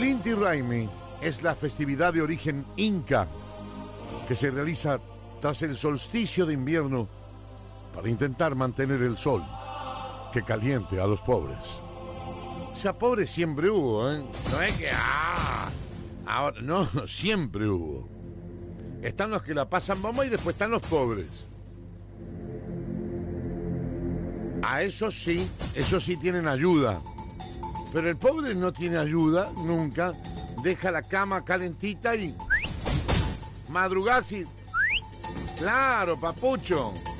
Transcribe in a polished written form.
El Inti Raymi es la festividad de origen inca que se realiza tras el solsticio de invierno para intentar mantener el sol que caliente a los pobres. O sea, pobres siempre hubo, ¿eh? No es que... ahora, no, siempre hubo. Están los que la pasan bomba y después están los pobres. A esos sí tienen ayuda. Pero el pobre no tiene ayuda nunca. Deja la cama calentita y madrugás y... Claro, papucho.